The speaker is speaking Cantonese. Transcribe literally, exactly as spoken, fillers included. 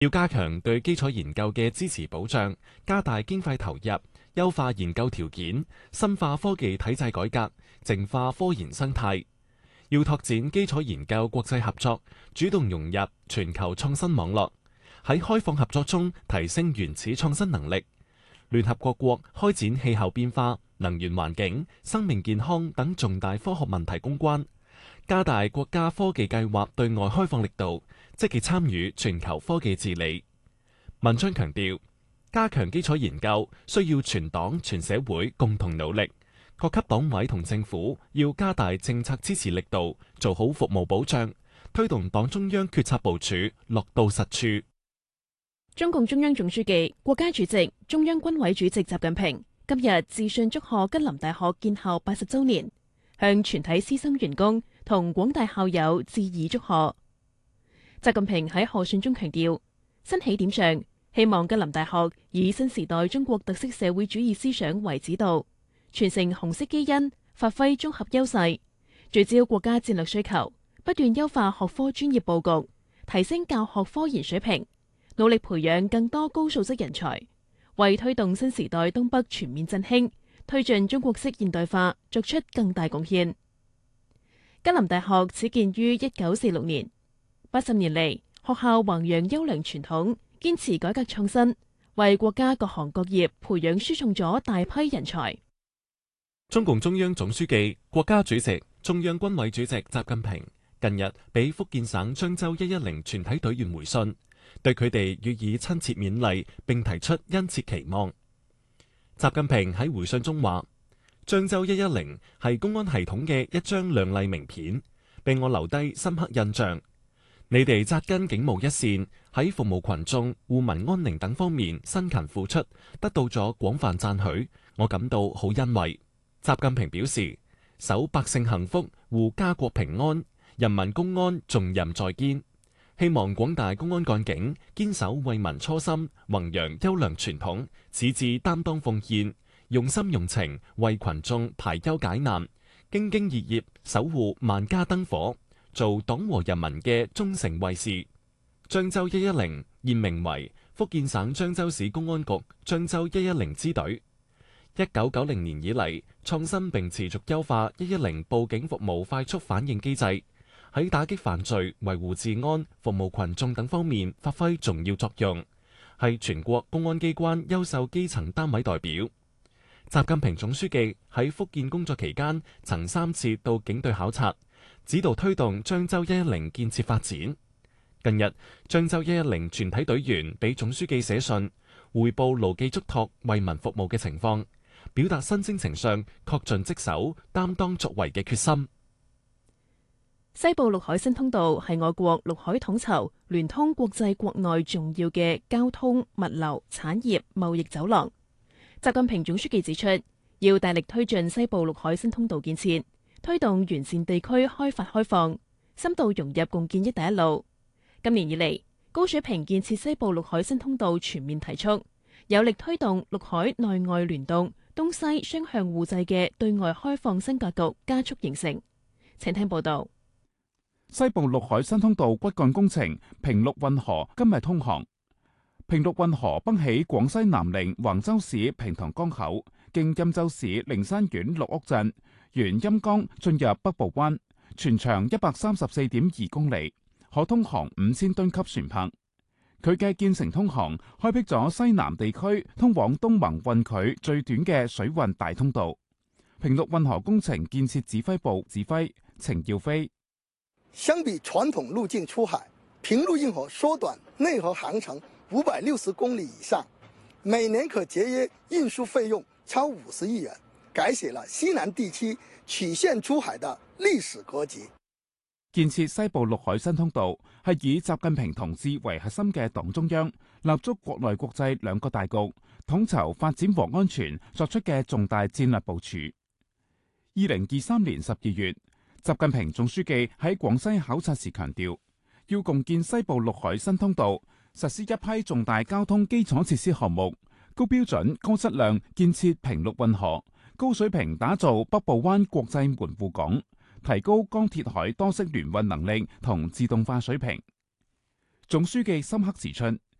要加強對基礎研究嘅支持保障，加大經費投入，優化研究條件，深化科技體制改革，淨化科研生態。要拓展基礎研究國際合作，主動融入全球創新網絡，喺開放合作中提升原始創新能力。聯合國國開展氣候變化、能源環境、生命健康等重大科學問題攻關，加大國家科技計劃對外開放力度，積極參與全球科技治理。文章強調，加強基礎研究需要全黨全社會共同努力，各級黨委同政府要加大政策支持力度，做好服務保障，推動黨中央決策部署落到實處。 中共中央總書記、國家主席、中央軍委主席習近平今日致信祝賀吉林大學建校八十週年，向全體師生員工同廣大校友致以祝賀。習近平喺賀信中強調，新起點上，希望吉林大學以新時代中國特色社會主義思想為指導，傳承紅色基因，發揮綜合優勢，聚焦國家戰略需求，不斷優化學科專業佈局，提升教學科研水平，努力培養更多高素質人才，為推動新時代東北全面振興、推進中國式現代化作出更大貢獻。吉林大學始建於一九四六年，八十年嚟，學校弘揚優良傳統，堅持改革創新，為國家各行各業培養輸送咗大批人才。 中共中央總書記、國家主席、中央軍委主席習近平近日俾福建省漳州一一零全體隊員回信，對佢哋予以親切勉勵，並提出殷切期望。習近平喺回信中話：漳州一一零係公安系統嘅一張亮麗名片，俾我留低深刻印象。你哋紮根警務一線，喺服務群眾、護民安寧等方面辛勤付出，得到咗廣泛讚許，我感到好欣慰。習近平表示，守百姓幸福、護家國平安，人民公安重任在肩。希望廣大公安幹警堅守為民初心，弘揚優良傳統，矢志擔當奉獻，用心用情為群眾排憂解難，兢兢業業守護萬家燈火，做黨和人民嘅忠誠衛士。漳州一一零現名為福建省漳州市公安局漳州一一零支隊。一九九零年以嚟，創新並持續優化一一零報警服務快速反應機制，喺打擊犯罪、維護治安、服務群眾等方面發揮重要作用，係全國公安機關優秀基層單位代表。習近平總書記喺福建工作期間，曾三次到警隊考察，指導推動漳州一一零建設發展。近日，漳州一一零全體隊員俾總書記寫信，匯報牢記囑託、為民服務嘅情況，表達新征程上恪盡職守、擔當作為嘅決心。 西部陸海新通道係我國陸海統籌聯通國際國內重要嘅交通、物流、產業、貿易走廊。習近平總書記指出，要大力推進西部陸海新通道建設，推動完善地區開發開放，深度融入共建一帶一路。今年以嚟，高水平建設西部陸海新通道全面提速，有力推動陸海內外聯動、東西雙向互濟嘅對外開放新格局加速形成。請聽報道。 西部陸海新通道骨幹工程平陸運河今日通航。平陸運河北起廣西南寧橫州市平塘江口，經欽州市靈山縣綠屋鎮，沿欽江進入北部灣，全長一百三十四點二公里，可通航五千噸級船舶。佢嘅建成通航，開闢咗西南地區通往東盟運距最短嘅水運大通道。平陸運河工程建設指揮部指揮程耀飛： 相比傳統路徑出海，平陸運河縮短內河航程五百六十公里以上，每年可節約運輸費用超五十億元，改寫了西南地區曲線出海的歷史國籍。 建設西部陸海新通道係以習近平同志為核心嘅黨中央立足國內國際兩個大局，統籌發展和安全作出嘅重大戰略部署。二零二三年十二月，習近平總書記喺廣西考察時強調，要共建西部陸海新通道，實施一批重大交通基礎設施項目，高標準、高質量建設平陸運河，高水平打造北部灣國際門戶港，提高鋼鐵海多式聯運能力同自動化水平。總書記深刻指出，